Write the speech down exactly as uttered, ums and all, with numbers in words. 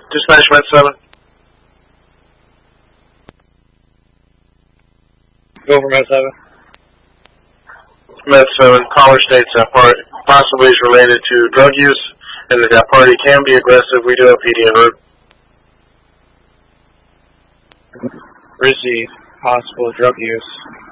Dispatch Med seven. Go for Med seven. Med seven, caller states that part possibly is related to drug use and that that party can be aggressive. We do have P D en route. Receive. Possible drug use.